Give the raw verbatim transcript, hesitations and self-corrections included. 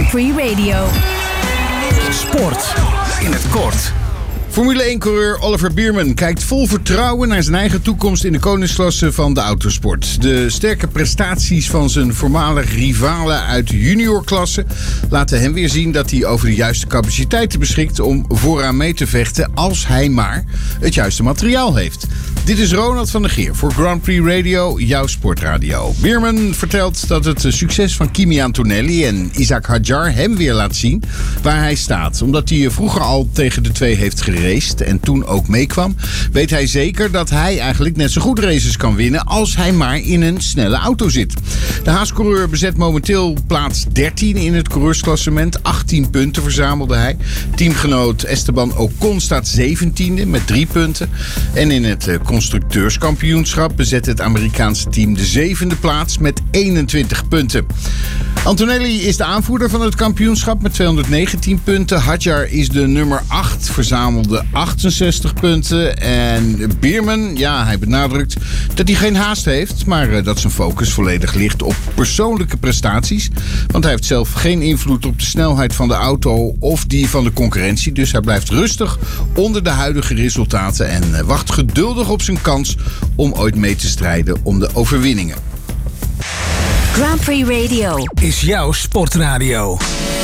Grand Prix Radio. Sport in het kort. Formule één-coureur Oliver Bierman kijkt vol vertrouwen naar zijn eigen toekomst in de koningsklasse van de autosport. De sterke prestaties van zijn voormalig rivalen uit de juniorklasse laten hem weer zien dat hij over de juiste capaciteiten beschikt om vooraan mee te vechten als hij maar het juiste materiaal heeft. Dit is Ronald van der Geer voor Grand Prix Radio, jouw sportradio. Bierman vertelt dat het succes van Kimi Antonelli en Isack Hadjar hem weer laat zien waar hij staat. Omdat hij vroeger al tegen de twee heeft gereden en toen ook meekwam, weet hij zeker dat hij eigenlijk net zo goed races kan winnen als hij maar in een snelle auto zit. De Haas-coureur bezet momenteel plaats dertien in het coureursklassement. achttien punten verzamelde hij. Teamgenoot Esteban Ocon staat zeventiende met drie punten. En in het constructeurskampioenschap bezet het Amerikaanse team de zevende plaats met eenentwintig punten. Antonelli is de aanvoerder van het kampioenschap met tweehonderdnegentien punten. Hadjar is de nummer acht, verzamelde achtenzestig punten. En Bierman, ja, hij benadrukt dat hij geen haast heeft, maar dat zijn focus volledig ligt op persoonlijke prestaties. Want hij heeft zelf geen invloed op de snelheid van de auto of die van de concurrentie. Dus hij blijft rustig onder de huidige resultaten en wacht geduldig op zijn kans om ooit mee te strijden om de overwinningen. Grand Prix Radio is jouw sportradio.